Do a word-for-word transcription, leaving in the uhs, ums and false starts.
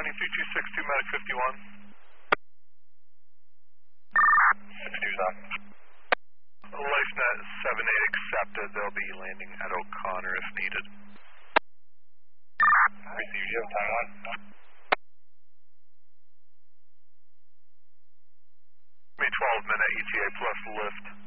landing three two six two, medic fifty-one. sixty-two's on. LifeNet seven eight accepted. They'll be landing at O'Connor if needed. Received, you have time one. May twelve minute E T A plus lift.